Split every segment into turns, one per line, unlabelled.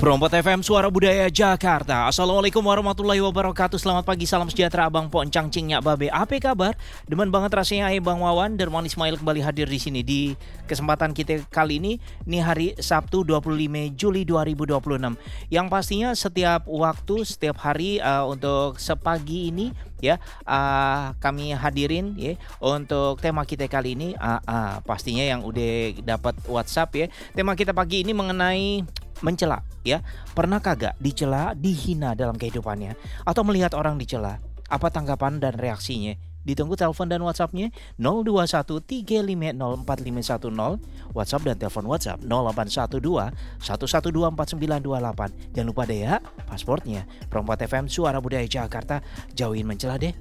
Perompak FM Suara Budaya Jakarta. Assalamualaikum warahmatullahi wabarakatuh. Selamat pagi, salam sejahtera Abang Poncang Cing Nyak Babe. Apa kabar? Demen banget rasanya Bang Wawan Derman Ismail kembali hadir di sini di kesempatan kita kali ini. Ini hari Sabtu 25 Juli 2026. Yang pastinya setiap waktu, setiap hari untuk sepagi ini ya kami hadirin ya untuk tema kita kali ini. Pastinya yang udah dapat WhatsApp ya. Tema kita pagi ini mengenai mencela ya. Pernah kagak dicela, dihina dalam kehidupannya atau melihat orang dicela? Apa tanggapan dan reaksinya? Ditunggu telepon dan WhatsApp-nya 0213504510, WhatsApp dan telepon WhatsApp 081211249928. Jangan lupa deh ya, pasportnya Perompak FM Suara Budaya Jakarta. Jauhin mencela deh.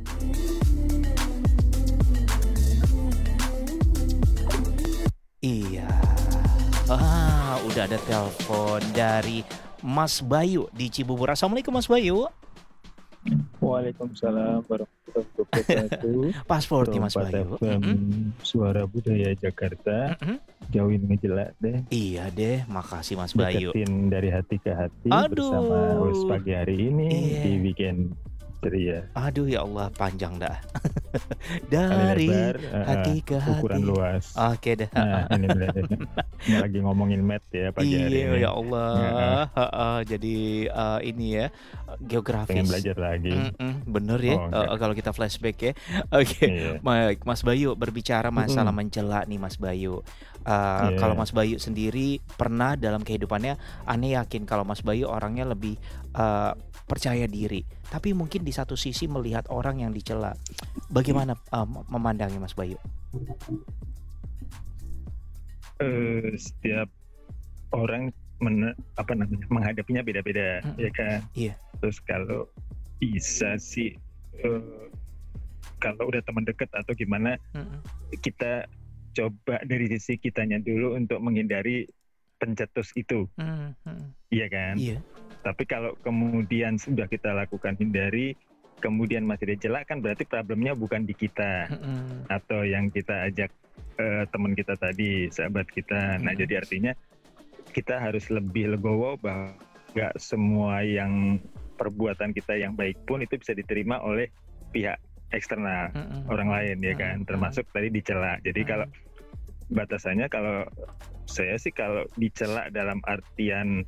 Iya. Udah ada telepon dari Mas Bayu di Cibubur. Assalamualaikum Mas Bayu.
Waalaikumsalam warahmatullahi wabarakatuh.
Paspornya Mas Bayu.
Suara Budaya Jakarta. Jauhin ngejela deh.
Iya deh, makasih Mas Bayu.
Deketin dari hati ke hati.
Aduh.
Bersama host pagi hari ini di weekend ceria.
Aduh ya Allah, panjang dah. Dari
lebar,
hati ke hati.
Ukuran luas.
Oke dah.
Ini lagi ngomongin math ya pagi hari ini.
Iya ya Allah. Jadi ini ya geografis.
Pengen belajar lagi.
Bener ya. Kalau kita flashback ya. Oke. Baik, Mas Bayu berbicara masalah mencela nih Mas Bayu. Kalau Mas Bayu sendiri pernah dalam kehidupannya, aneh yakin kalau Mas Bayu orangnya lebih percaya diri, tapi mungkin di satu sisi melihat orang yang dicela. Bagaimana memandangnya Mas Bayu?
Setiap orang menghadapinya beda-beda, ya kan.
Iya.
Terus kalau bisa sih, kalau udah teman dekat atau gimana, kita coba dari sisi kitanya dulu untuk menghindari pencetus itu, iya kan. Iya. Tapi kalau kemudian sudah kita lakukan hindari, kemudian masih dicela, kan berarti problemnya bukan di kita atau yang kita ajak teman kita tadi, sahabat kita. Nah, jadi artinya kita harus lebih legowo bahwa gak semua yang perbuatan kita yang baik pun itu bisa diterima oleh pihak eksternal, orang lain, ya kan, termasuk tadi dicela. Jadi kalau batasannya, kalau saya sih kalau dicela dalam artian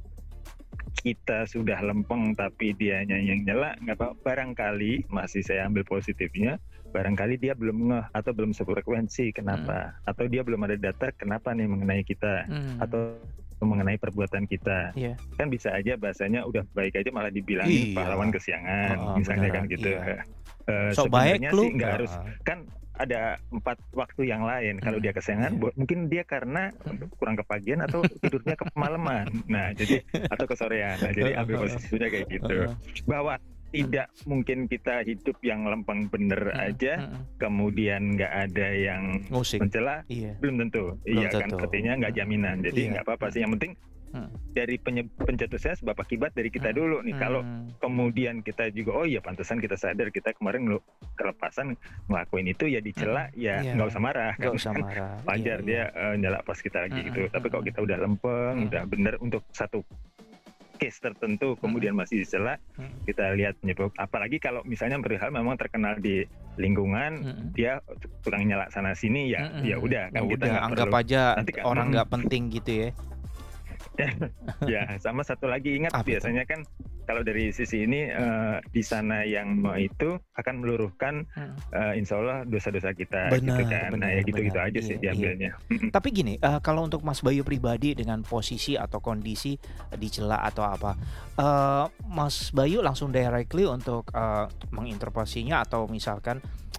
kita sudah lempeng tapi dianya yang nyela, nggak apa, barangkali masih saya ambil positifnya, barangkali dia belum ngeh atau belum sefrekuensi kenapa, atau dia belum ada data kenapa nih mengenai kita atau mengenai perbuatan kita. Kan bisa aja bahasanya udah baik aja malah dibilangin pahlawan kesiangan, misalnya beneran, kan gitu. Sebenarnya sih nggak harus, kan ada 4 waktu yang lain. Kalau dia kesiangan, mungkin dia karena kurang kepagian atau tidurnya kemalaman. Nah, jadi atau kesorean. Nah, jadi ambil posisinya kayak gitu. Bahwa tidak mungkin kita hidup yang lempeng bener aja, kemudian nggak ada yang mencela, belum tentu. Iya kan, artinya nggak jaminan. Jadi nggak apa-apa sih. Yang penting dari pencetusnya sebab akibat dari kita dulu nih. Kalau kemudian kita juga pantesan kita sadar kita kemarin kelepasan ngelakuin itu, ya dicela, nggak usah marah,
nggak usah marah.
Wajar dia nyala pas kita lagi gitu. Tapi kalau kita udah lempeng, udah bener untuk satu case tertentu, kemudian masih dicela, kita lihat penyebab. Apalagi kalau misalnya perihal memang terkenal di lingkungan, dia tukang nyala sana sini, ya udah kan, kita nggak
anggap
perlu,
aja
nanti
orang nggak penting gitu ya.
Ya, sama satu lagi, ingat biasanya kan kalau dari sisi ini di sana yang itu akan meluruhkan insya Allah dosa-dosa kita, gitu kan. Nah, ya gitu-gitu aja sih diambilnya.
Tapi gini, kalau untuk Mas Bayu pribadi dengan posisi atau kondisi dicela atau apa, Mas Bayu langsung directly untuk menginterpretasinya atau misalkan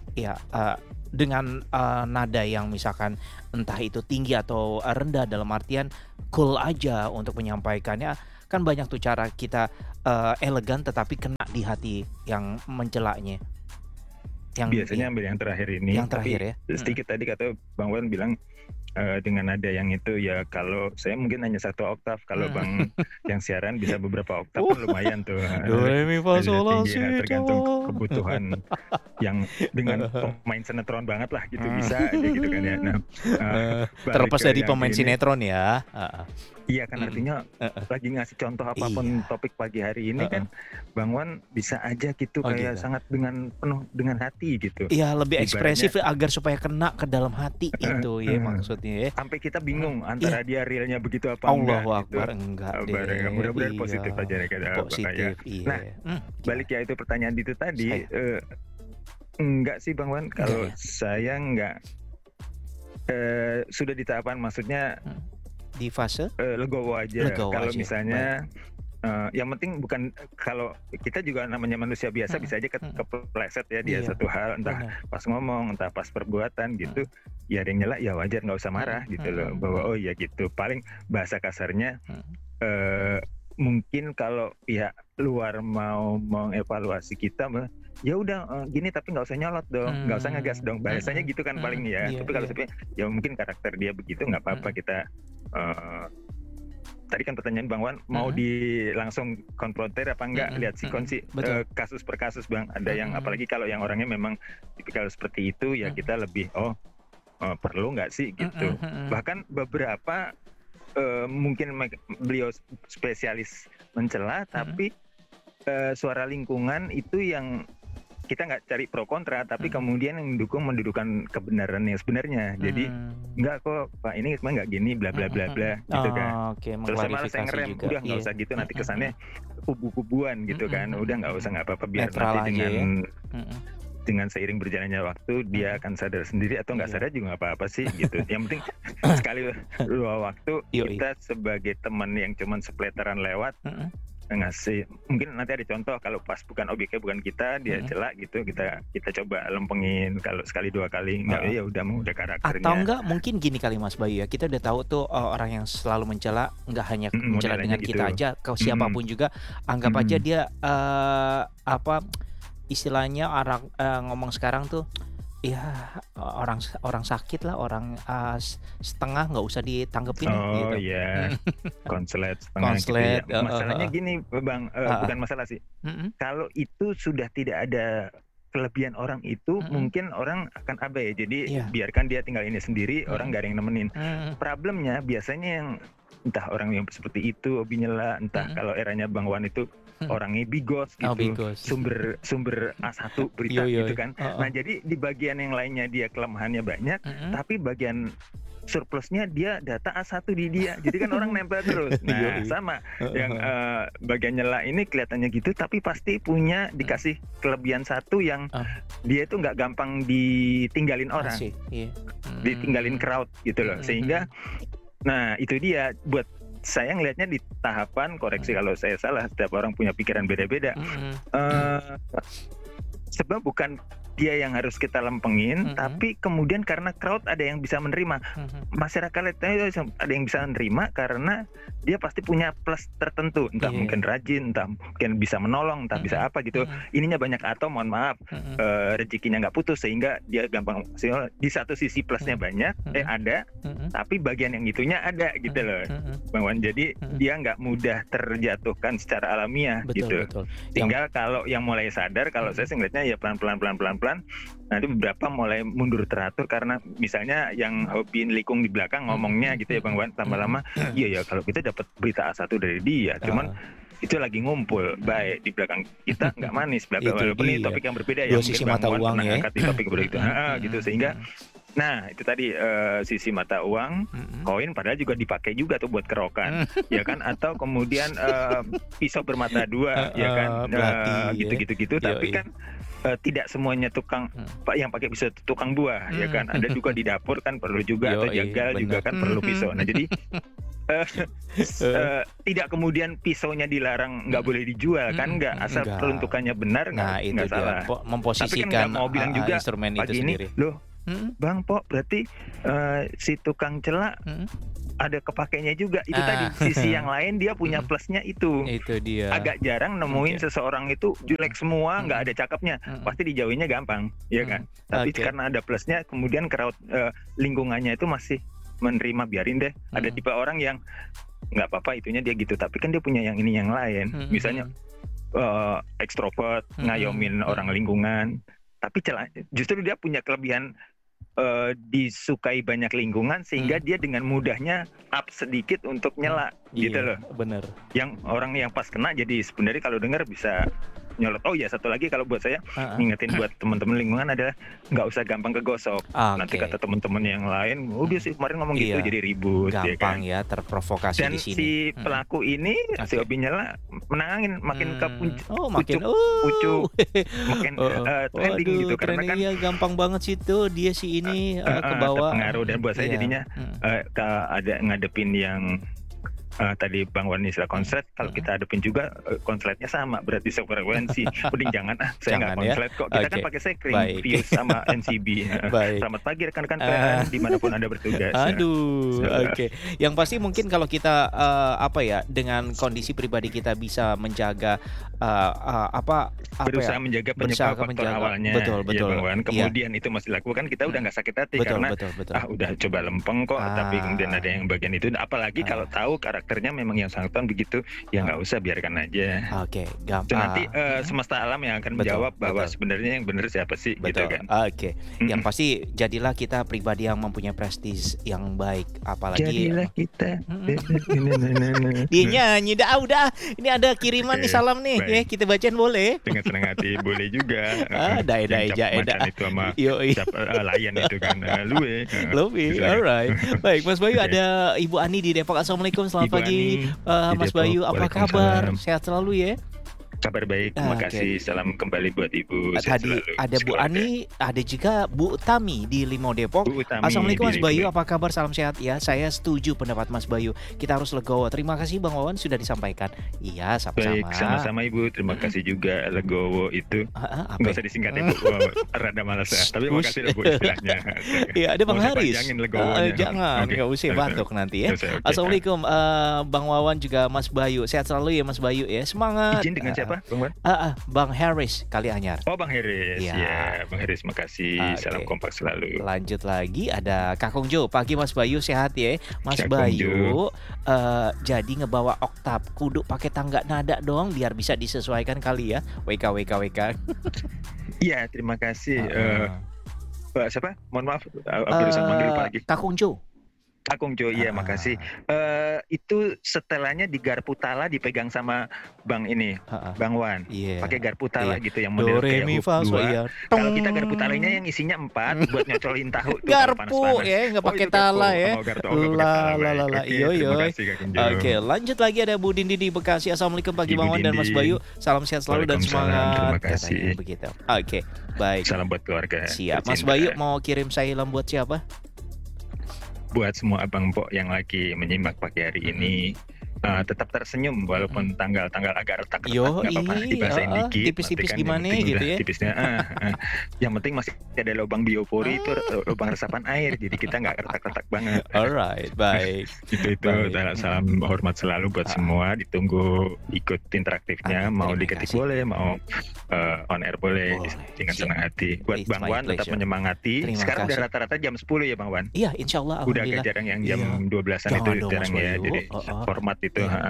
dengan nada yang misalkan entah itu tinggi atau rendah, dalam artian cool aja untuk menyampaikannya. Kan banyak tuh cara kita elegan tetapi kena di hati yang mencelanya.
Biasanya ambil yang terakhir ini.
Yang terakhir, tapi
sedikit tadi kata Bang Wan bilang dengan ada yang itu ya, kalau saya mungkin hanya 1 oktav, kalau Bang yang siaran bisa beberapa oktav kan lumayan tuh.
Do re mi fa sol la
tinggi,
si
tergantung
do.
kebutuhan yang dengan pemain sinetron banget lah gitu, bisa aja gitu kan ya. Nah,
terlepas dari pemain sinetron ya.
Iya kan, artinya lagi ngasih contoh apapun topik pagi hari ini kan Bang Wan bisa aja gitu, kayak gitu. Sangat dengan penuh dengan hati gitu.
Iya, lebih ekspresif agar supaya kena ke dalam hati itu ya maksudnya ya.
Sampai kita bingung antara dia realnya begitu apa enggak gitu.
Enggak
deh. Mudah-mudahan positif aja
positif, iya.
Nah, balik ya itu pertanyaan itu tadi, enggak sih Bang Wan, kalau saya enggak sudah di tahapan, maksudnya
di fase
legowo aja. Kalau misalnya yang penting bukan, kalau kita juga namanya manusia biasa bisa aja kepleset ya dia satu hal, entah pas ngomong, entah pas perbuatan gitu, ya ada yang nyela ya wajar, nggak usah marah gitu loh, bahwa oh ya gitu. Paling bahasa kasarnya mungkin kalau pihak luar mau mengevaluasi kita, ya udah gini tapi nggak usah nyolot dong, nggak usah ngegas dong, bahasanya gitu kan paling ya. Tapi kalau sebenarnya ya mungkin karakter dia begitu, nggak apa-apa kita. Tadi kan pertanyaan Bang Wan, mau langsung konfrontir apa enggak, lihat kondisi kasus per kasus Bang. Ada yang apalagi kalau yang orangnya memang tipikal seperti itu ya, kita lebih perlu nggak sih gitu. Bahkan beberapa mungkin beliau spesialis mencela, tapi suara lingkungan itu yang kita nggak cari pro kontra, tapi kemudian yang mendudukan kebenaran yang sebenarnya. Jadi nggak kok Pak ini nggak gini bla bla bla bla gitu kan. Terus malah saya ngerem, udah nggak usah gitu, nanti kesannya kubu-kubuan gitu kan. Udah nggak usah, nggak apa-apa, biar nanti dengan seiring berjalannya waktu dia akan sadar sendiri, atau nggak sadar juga nggak apa-apa sih gitu. Yang penting sekali dua waktu kita sebagai teman yang cuman sepeleteran lewat ngasih, mungkin nanti ada contoh kalau pas bukan objeknya, bukan kita, dia celak gitu, kita coba lempengin. Kalau sekali dua kali enggak, ya udah karakternya.
Atau enggak mungkin gini kali Mas Bayu ya, kita udah tahu tuh orang yang selalu mencela, enggak hanya mencela dengan gitu. Kita aja, ke siapapun juga, anggap aja dia istilahnya orang ngomong sekarang tuh ya orang sakit lah, orang setengah, nggak usah ditanggepin gitu.
Oh iya, konslet setengah gitu ya. Masalahnya gini Bang, bukan masalah sih. Kalau itu sudah tidak ada kelebihan orang itu, mungkin orang akan abai. Jadi biarkan dia tinggal ini sendiri, orang gak ada yang nemenin. Problemnya biasanya yang entah orang yang seperti itu hobi nyela, entah kalau eranya Bang Wan itu orangnya bigos gitu, sumber A1 berita gitu kan. Nah jadi di bagian yang lainnya dia kelemahannya banyak, tapi bagian surplusnya dia data A1 di dia. Jadi kan orang nempel terus. Nah sama yang bagian nyela ini kelihatannya gitu, tapi pasti punya dikasih kelebihan satu yang dia itu nggak gampang ditinggalin orang, ditinggalin crowd gitu loh. Sehingga nah itu dia, buat saya ngelihatnya di tahapan koreksi kalau saya salah, setiap orang punya pikiran beda-beda. Sebab bukan dia yang harus kita lempengin, tapi kemudian karena crowd ada yang bisa menerima, masyarakat ada yang bisa menerima karena dia pasti punya plus tertentu, entah mungkin rajin, entah mungkin bisa menolong, entah bisa apa gitu. Ininya banyak, atau mohon maaf rezekinya nggak putus sehingga dia gampang. Di satu sisi plusnya banyak, ada, tapi bagian yang itunya ada gitu loh, Bang Wan. Jadi dia nggak mudah terjatuhkan secara alamiah gitu. Tinggal kalau yang mulai sadar, kalau saya sih ngeliatnya ya pelan-pelan, nanti beberapa mulai mundur teratur, karena misalnya yang hobi likung di belakang ngomongnya gitu ya Bang Wan, lama-lama iya ya kalau kita dapat berita A1 dari dia, cuman itu lagi ngumpul baik di belakang kita nggak manis, walaupun ini topik yang berbeda ya,
sisi mata uang ya,
angkat di topik begitu gitu, sehingga nah itu tadi sisi mata uang, koin padahal juga dipakai juga tuh buat kerokan, ya kan, atau kemudian pisau bermata dua, ya kan, gitu-gitu. Tapi kan tidak semuanya tukang yang pakai pisau tukang buah, ya kan, ada juga di dapur kan perlu juga, atau jagal juga kan perlu pisau. Nah jadi tidak kemudian pisaunya dilarang, nggak boleh dijual kan, nggak, asal peruntukannya benar, nggak salah.
Memposisikan
tapi kan nggak mau bilang juga
instrumen itu
pagi
sendiri.
Ini loh Bang Pok, berarti si tukang celak ada kepakainya juga. Itu tadi sisi yang lain, dia punya plusnya itu.
Itu dia.
Agak jarang nemuin seseorang itu jelek semua, nggak ada cakepnya. Pasti dijauhinnya gampang, ya kan. Tapi karena ada plusnya, kemudian crowd lingkungannya itu masih menerima, biarin deh. Ada tipe orang yang nggak apa-apa itunya dia gitu, tapi kan dia punya yang ini yang lain. Misalnya ekstrovert, ngayomin orang lingkungan, tapi justru dia punya kelebihan disukai banyak lingkungan sehingga dia dengan mudahnya up sedikit untuk nyela gitu loh.
Bener.
Yang orang yang pas kena jadi sebenarnya kalau dengar bisa nyolot. Oh ya, satu lagi kalau buat saya ngingetin buat teman-teman lingkungan adalah nggak usah gampang kegosok. Nanti kata teman-teman yang lain, dia sih kemarin ngomong gitu jadi ribut.
Gampang ya terprovokasi
dan
di sini.
Si pelaku ini si Obi nyela menangin makin ke
makin
makin trending gitu karena kan
gampang banget sih tuh dia si ini ke bawah.
Pengaruh dan buat saya jadinya ada ngadepin yang tadi Bang Wan istilah konslet, kalau kita hadapin juga konsletnya sama, berarti sefrekuensi. Mending jangan saya nggak konslet kok. Kita kan pakai sekring, Pius sama NCB. Selamat pagi rekan-rekan PN dimanapun Anda bertugas.
Oke. Yang pasti mungkin kalau kita dengan kondisi pribadi kita bisa menjaga
berusaha menjaga penyebab faktor awalnya.
Betul.
Ya, Bang Wan. Kemudian itu masih dilakukan, kita udah nggak sakit hati karena udah coba lempeng kok, tapi kemudian ada yang bagian itu. Apalagi kalau tahu karakternya memang yang sangkutan begitu, ya nggak usah, biarkan aja.
Oke, gampang.
Nanti semesta alam yang akan menjawab bahwa sebenarnya yang benar siapa sih, gitu kan.
Oke. Yang pasti jadilah kita pribadi yang mempunyai prestis yang baik, apalagi
jadilah kita.
Dia nyanyi udah. Ini ada kiriman nih, salam nih. Ya, kita bacain boleh?
Dengan senang hati boleh juga.
Dae
itu sama layan itu kan. Luwe.
Alright. Baik, Mas Bayu, ada Ibu Ani di Depok. Assalamualaikum, selamat pagi. Mas Bayu, apa kabar? Sehat selalu ya?
Kabar baik, terima kasih. Salam kembali buat Ibu.
Tadi ada Bu Ani, ada juga Bu Tami di Limau Depok. Assalamualaikum Mas Bayu, apa kabar? Salam sehat ya. Saya setuju pendapat Mas Bayu. Kita harus legowo. Terima kasih Bang Wawan sudah disampaikan. Iya, sama-sama.
Baik, sama-sama Ibu. Terima kasih juga, legowo itu. Nggak usah disingkat Ibu. Rada malas ya. Tapi makasih Bu istilahnya.
Iya, ada Bang Haris.
Jangan,
nggak usah batuk nanti ya. Assalamualaikum Bang Wawan juga Mas Bayu. Sehat selalu ya Mas Bayu ya. Semangat.
Izin dengan siapa, Bang Wan?
Bang Haris Kalianyar.
Oh, Bang Haris. Ya, Bang Haris, makasih. Salam kompak selalu.
Lanjut lagi ada Kakung Jo. Pagi Mas Bayu, sehat ya. Mas
Kakung
Bayu jadi ngebawa oktav kudu pakai tangga nada dong biar bisa disesuaikan kali ya. WK.
Iya, terima kasih. Siapa? Mohon maaf, barusan manggil pagi.
Kakung Jo.
Kakung Jo, iya makasih. Itu setelannya di garpu tala dipegang sama Bang ini, Bang Wan. Pakai garpu tala gitu yang model kayak huruf 2. Kalau kita garpu talanya yang isinya 4 buat nyocolin tahu tuh.
Garpu ya, nggak pakai tala ya. Iya. Oke, lanjut lagi ada Bu Dindi di Bekasi. Assalamualaikum pagi Bang Wan dan Mas Bayu. Salam sehat selalu dan semangat.
Terima kasih.
Begitu. Oke, baik.
Salam buat keluarga.
Siap. Mas Bayu mau kirim salam buat siapa?
Buat semua abang pok yang lagi menyimak pagi hari ini, tetap tersenyum walaupun tanggal-tanggal agak retak-retak, nggak apa-apa, dibasahin dikit,
tipis-tipis gimana gitu ya.
Tipisnya, yang penting masih ada lubang biopori, itu lubang resapan air, jadi kita nggak retak-retak banget.
Alright, baik.
Itu salam hormat selalu buat semua, ditunggu ikut interaktifnya, mau diketik boleh, mau on air boleh, dengan senang hati. Buat Bang Wan tetap menyemangati. Sekarang udah rata-rata jam 10 ya Bang Wan?
Iya, insya Allah.
Udah agak jarang yang jam 12-an itu jarang ya, jadi format itu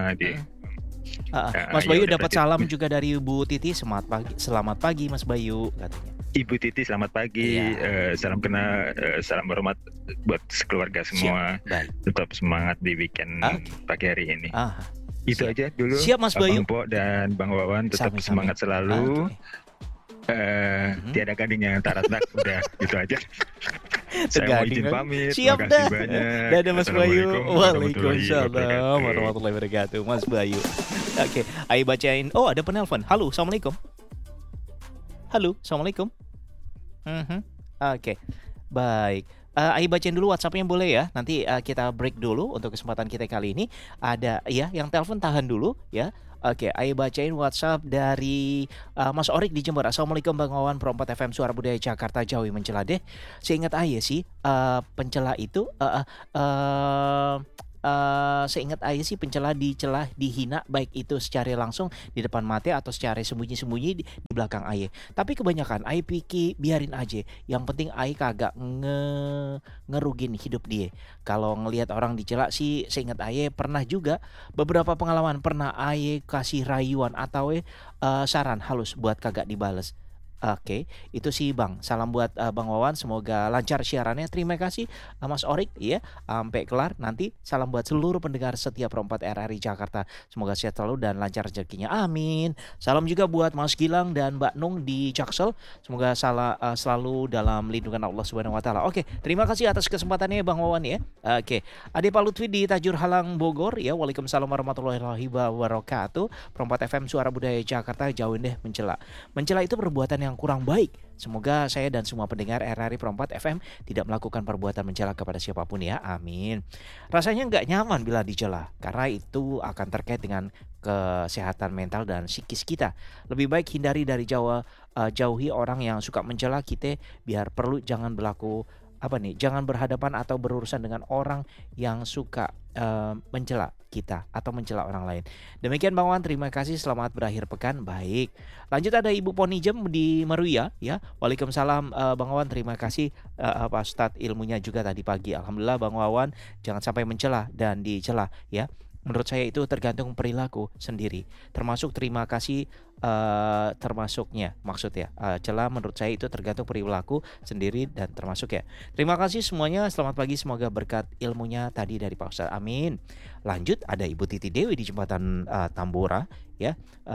Mas Bayu dapat salam juga dari Ibu Titi. Selamat pagi Mas Bayu katanya.
Ibu Titi selamat pagi. Salam kenal, salam hormat buat keluarga semua. Tetap semangat di weekend pagi hari ini. Itu aja dulu.
Siap Mas Bayu.
Bang Po dan Bang Wawan tetap semangat selalu. Tiada gading yang tarak-tarak. Udah gitu aja. Saya mau izin pamit.
Siap
dah.
Dadah Mas Bayu. Waalaikumsalam warahmatullahi wabarakatuh. Mas Bayu. Oke, ayo bacain. Oh, ada penelpon. Halo, assalamualaikum. Halo, assalamualaikum. Oke, baik. Ayo bacain dulu WhatsApp-nya boleh ya. Nanti kita break dulu untuk kesempatan kita kali ini. Ada ya, yang telepon tahan dulu ya. Oke, ayo bacain WhatsApp dari Mas Orik di Jember. Assalamualaikum Bang Wawan, Pro 4 FM Suara Budaya Jakarta Jawi mencela deh. Seingat aja sih, pencela itu seingat Aye sih pencela dicela, dihina baik itu secara langsung di depan mata atau secara sembunyi-sembunyi di belakang Aye. Tapi kebanyakan Aye pikir biarin aja. Yang penting Aye kagak ngerugin hidup dia. Kalau ngelihat orang dicela sih seingat Aye pernah juga beberapa pengalaman pernah Aye kasih rayuan atau saran halus buat kagak dibales. Oke, itu sih Bang. Salam buat Bang Wawan, semoga lancar siarannya. Terima kasih Mas Orik, ya, sampai kelar. Nanti salam buat seluruh pendengar setia Pro 4 RRI Jakarta. Semoga sehat selalu dan lancar rezekinya. Amin. Salam juga buat Mas Gilang dan Mbak Nung di Jaksel. Semoga selalu dalam lindungan Allah Subhanahu wa taala. Oke, terima kasih atas kesempatannya Bang Wawan ya. Oke. Ade Pak Lutfi di Tajur Halang Bogor ya. Waalaikumsalam warahmatullahi wabarakatuh. Pro 4 FM Suara Budaya Jakarta, jauhin deh mencela. Mencela itu perbuatan yang kurang baik. Semoga saya dan semua pendengar RRI Pro 4 FM tidak melakukan perbuatan mencela kepada siapapun ya. Amin. Rasanya nggak nyaman bila dicela karena itu akan terkait dengan kesehatan mental dan psikis kita. Lebih baik hindari dari jauhi orang yang suka mencela kita, biar perlu jangan berlaku jangan berhadapan atau berurusan dengan orang yang suka mencela kita atau mencela orang lain. Demikian Bang Wan, terima kasih, selamat berakhir pekan. Baik, lanjut ada Ibu Ponijem di Meruya ya. Waalaikumsalam Bang Wawan, terima kasih Pak Ustadz ilmunya juga tadi pagi. Alhamdulillah Bang Wawan, jangan sampai mencela dan dicela ya. Menurut saya itu tergantung perilaku sendiri. Termasuk terima kasih termasuknya maksudnya. Cela menurut saya itu tergantung perilaku sendiri dan termasuk ya. Terima kasih semuanya. Selamat pagi. Semoga berkat ilmunya tadi dari Pak Ustadz. Amin. Lanjut ada Ibu Titi Dewi di Jembatan Tambora ya.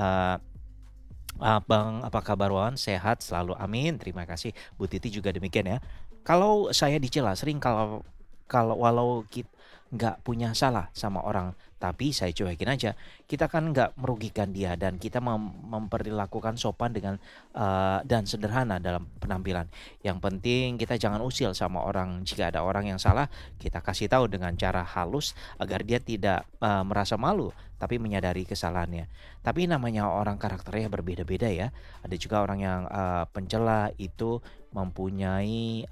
Bang, apa kabar Wawan? Sehat selalu. Amin. Terima kasih. Bu Titi juga demikian ya. Kalau saya dicela sering kalau walau kita nggak punya salah sama orang, tapi saya cuekin aja. Kita kan nggak merugikan dia dan kita memperlakukan sopan dengan dan sederhana dalam penampilan. Yang penting kita jangan usil sama orang. Jika ada orang yang salah, kita kasih tahu dengan cara halus agar dia tidak merasa malu, tapi menyadari kesalahannya. Tapi namanya orang karakternya berbeda-beda ya. Ada juga orang yang pencela itu mempunyai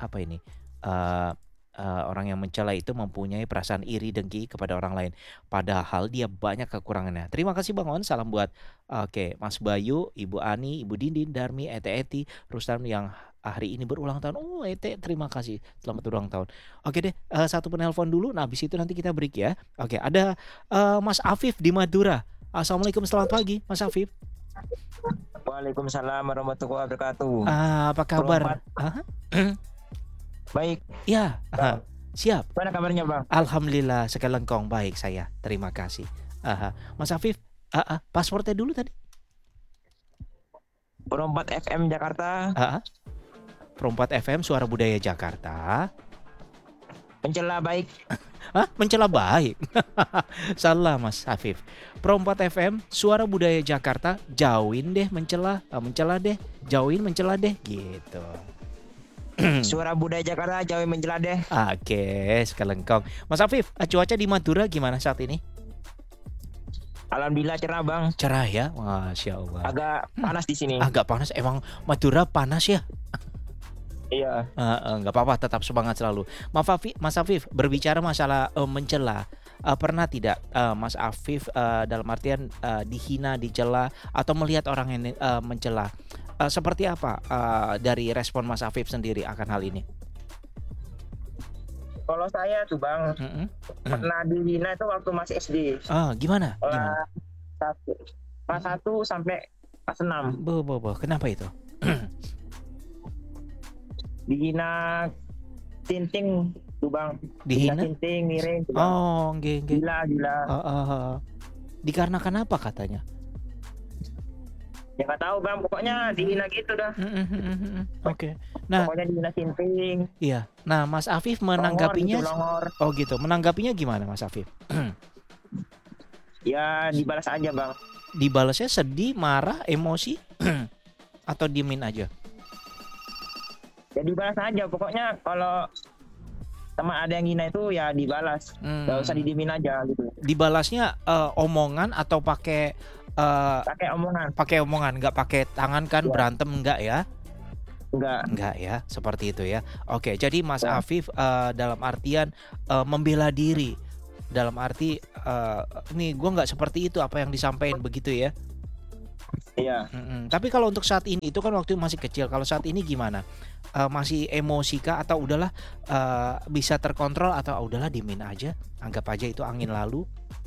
orang yang mencela itu mempunyai perasaan iri dengki kepada orang lain, padahal dia banyak kekurangannya. Terima kasih Bang Wan, salam buat Mas Bayu, Ibu Ani, Ibu Dindin, Darmi, Eti, Rustam yang hari ini berulang tahun. Oh Ete, terima kasih, selamat ulang tahun. Oke deh, satu penelpon dulu, nah habis itu nanti kita break ya. Oke, ada Mas Afif di Madura. Assalamualaikum, selamat pagi Mas Afif.
Waalaikumsalam warahmatullahi wabarakatuh.
Apa kabar?
Baik.
Ya, siap.
Mana kabarnya Bang?
Alhamdulillah, sekelengkong baik saya. Terima kasih. Mas Afif, pasportnya dulu tadi.
Pro 4 FM Jakarta.
Pro 4 FM Suara Budaya Jakarta.
Mencela baik.
Mencela baik. Salah Mas Afif. Pro 4 FM Suara Budaya Jakarta, jauhin deh mencela deh, jauhin mencela deh gitu.
Suara Budaya Jakarta, jauhin mencela deh.
Oke, sekelengkong. Mas Afif, cuaca di Madura gimana saat ini?
Alhamdulillah cerah Bang.
Cerah ya, Masya Allah.
Agak panas di sini.
Agak panas, emang Madura panas ya?
Iya.
Nggak apa-apa, tetap semangat selalu. Mas Afif, berbicara masalah mencela, pernah tidak Mas Afif dalam artian dihina, dicela, atau melihat orang yang mencela? Seperti apa dari respon Mas Afif sendiri akan hal ini?
Kalau saya tuh Bang, pernah dihina itu waktu masih SD.
Gimana?
Kelas 1 sampai kelas 6.
Kenapa itu?
Dihina tinting tuh Bang.
Dihina
tinting, miring.
Nggih.
Gila.
Dikarenakan apa katanya?
Ya nggak tahu Bang, pokoknya dihina gitu dah.
Oke. Nah,
pokoknya dihina tinting.
Iya. Nah, Mas Afif menanggapinya
longor.
Oh gitu. Menanggapinya gimana Mas Afif?
Ya dibalas aja Bang.
Dibalasnya sedih, marah, emosi atau diemin aja?
Ya dibalas aja. Pokoknya kalau teman ada yang hina itu ya dibalas. Gak usah didiemin aja gitu.
Dibalasnya omongan atau pakai
pakai
omongan, nggak pakai tangan kan ya. Berantem nggak ya?
Enggak
ya, seperti itu ya. Oke, jadi Mas Afif dalam artian membela diri dalam arti nih gue nggak seperti itu apa yang disampaikan begitu ya.
Iya.
Tapi kalau untuk saat ini itu kan waktu masih kecil. Kalau saat ini gimana? Masih emosi kah atau udahlah bisa terkontrol atau udahlah diemin aja, anggap aja itu angin lalu?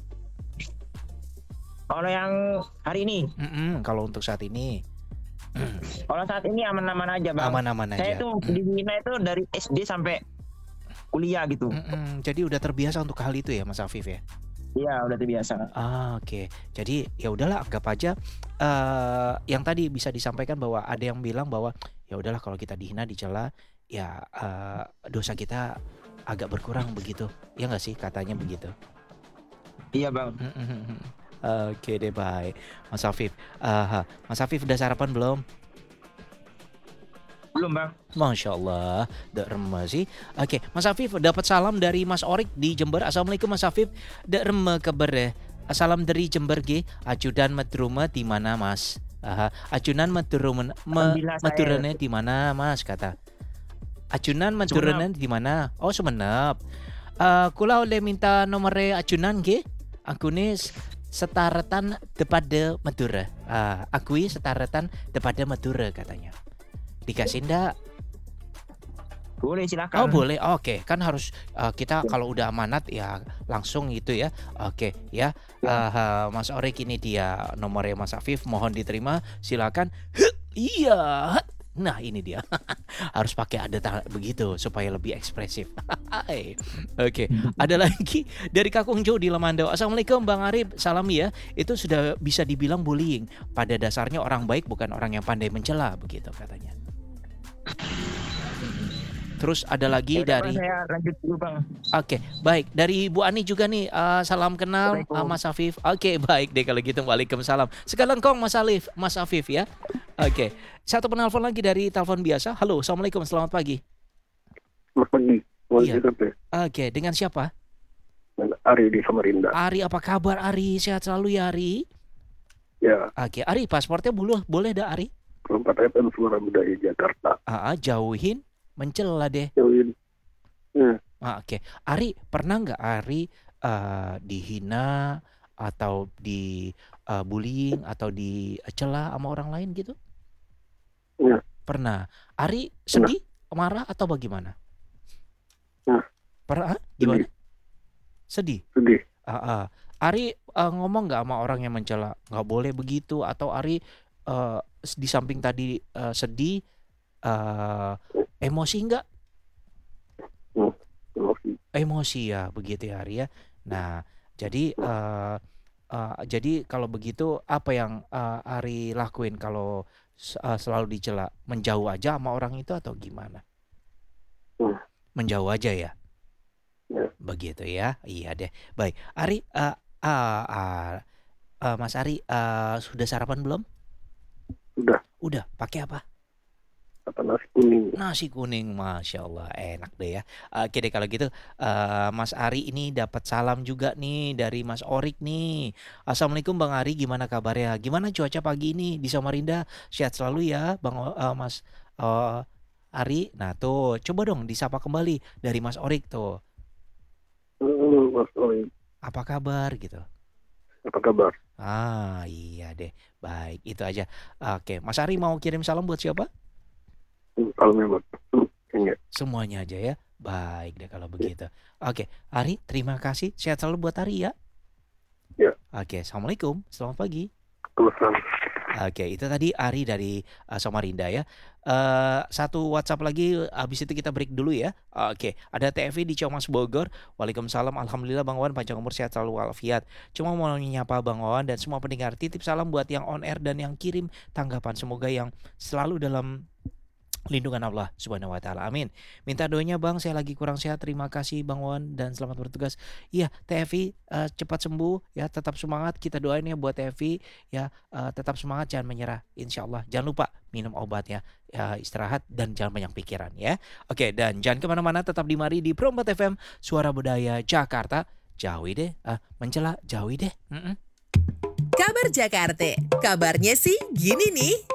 Kalau yang hari ini?
Kalau untuk saat ini.
Kalau saat ini aman-aman aja Bang.
Aman-aman aja.
Saya tuh dihina itu dari SD sampai kuliah gitu.
Jadi udah terbiasa untuk hal itu ya Mas Afif ya?
Iya udah terbiasa.
Oke. Jadi ya udahlah anggap aja yang tadi bisa disampaikan bahwa ada yang bilang bahwa ya udahlah kalau kita dihina dicela ya dosa kita agak berkurang begitu. Ya nggak sih katanya begitu?
Iya Bang.
Oke deh baik Mas Afif. Mas Afif udah sarapan belum?
Belum Bang.
Masya Allah, dak remeh sih. Oke, Mas Afif dapat salam dari Mas Orik di Jember. Assalamualaikum Mas Afif, dak remeh kabar deh. Salam dari Jember ge. Ajudan medruma di mana Mas? Ajunan medurane di mana Mas kata. Ajunan medurane di mana? Oh Sumenep. Kula oleh minta nomore ajunan ge. Akunis setaratan depada Madura. Akui setaratan depada Madura katanya. Dikasih ndak?
Boleh silakan.
Oh boleh, oke. Kan harus kita kalau udah amanat ya langsung gitu ya. Oke ya. Mas Orik ini dia nomornya Mas Afif, mohon diterima. Silakan. Iya. Nah ini dia. Harus pakai ada begitu supaya lebih ekspresif. Oke. Ada lagi dari Kakung Jo di Lemandau. Assalamualaikum Bang Arif, salam ya. Itu sudah bisa dibilang bullying. Pada dasarnya orang baik bukan orang yang pandai mencela begitu katanya. Terus ada lagi dari
saya lanjut dulu Bang.
Oke, baik. Dari Bu Ani juga nih salam kenal Mas Afif. Oke, baik deh kalau gitu. Waalaikumsalam. Sekarang kong Mas Afif ya. Oke. Satu penelpon lagi dari telepon biasa. Halo, Assalamualaikum, selamat pagi.
Selamat pagi.
Iya. Oke, dengan siapa?
Ari di Samarinda.
Ari, apa kabar Ari? Sehat selalu ya Ari?
Ya.
Oke, Ari pasportnya boleh dah Ari?
4 FM Suara Budaya Jakarta.
Jauhin, mencela deh.
Jauhin. Ya.
Oke, Ari pernah nggak Ari dihina atau di bullying atau dicela sama orang lain gitu?
Ya.
Pernah. Ari sedih, marah atau bagaimana?
Ya.
Pernah? Gimana? Sedih. Ari ngomong nggak sama orang yang mencela? Nggak boleh begitu. Atau Ari di samping tadi sedih, emosi nggak? Emosi ya, begitu ya Ari ya. Nah, jadi kalau begitu apa yang Ari lakuin kalau selalu dicela? Menjauh aja sama orang itu atau gimana? Menjauh aja ya? Begitu ya? Iya deh. Baik, Ari, Mas Ari sudah sarapan belum? Udah. Pakai apa?
Nasi kuning.
Nasi kuning, Masya Allah, enak deh ya. Oke deh kalau gitu, Mas Ari ini dapat salam juga nih dari Mas Orik nih. Assalamualaikum Bang Ari, gimana kabarnya? Gimana cuaca pagi ini di Samarinda? Sehat selalu ya, Mas Ari. Nah tuh, coba dong disapa kembali dari Mas Orik tuh.
Halo Mas Orik.
Apa kabar gitu?
Apa kabar?
Iya deh, baik itu aja. Oke, Mas Ari mau kirim salam buat siapa?
Kalau memang
semuanya aja ya. Baik deh kalau begitu. Oke, Ari terima kasih. Sehat selalu buat Ari ya.
Ya.
Oke, Assalamualaikum. Selamat pagi.
Waalaikumsalam.
Oke, itu tadi Ari dari Samarinda ya. Satu WhatsApp lagi, habis itu kita break dulu ya. Oke, ada TFI di Ciamas Bogor. Waalaikumsalam, alhamdulillah Bang Wawan panjang umur sehat selalu walafiat. Cuma mau nyapa Bang Wawan dan semua pendengar, titip salam buat yang on air dan yang kirim tanggapan. Semoga yang selalu dalam lindungan Allah Subhanahu wa taala. Amin. Minta doanya Bang, saya lagi kurang sehat. Terima kasih Bang Wawan dan selamat bertugas. Iya, TFI cepat sembuh ya, tetap semangat. Kita doain ya buat TFI ya, tetap semangat, jangan menyerah. Insyaallah. Jangan lupa minum obat ya, istirahat dan jangan banyak pikiran ya. Oke, dan jangan kemana-mana, tetap di Mari di Pro 4 FM Suara Budaya Jakarta. Jauhi deh, mencela jauhi deh.
Kabar Jakarta, kabarnya sih gini nih.